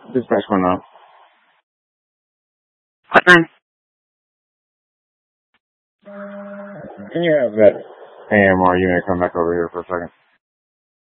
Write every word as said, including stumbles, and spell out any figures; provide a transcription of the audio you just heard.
Dispatch one now. Hotline. Can you have that A M R unit come back over here for a second?